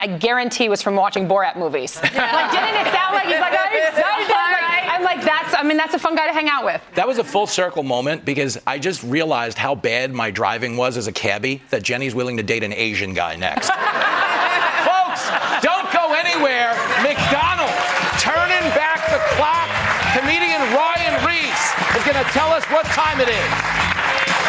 I guarantee was from watching Borat movies. Yeah. Like, didn't it sound like he's like, I'm like, that's a fun guy to hang out with. That was a full circle moment because I just realized how bad my driving was as a cabbie that Jenny's willing to date an Asian guy next. Folks, don't go anywhere. McDonald's turning back the clock. Comedian Ryan Reese is going to tell us what time it is.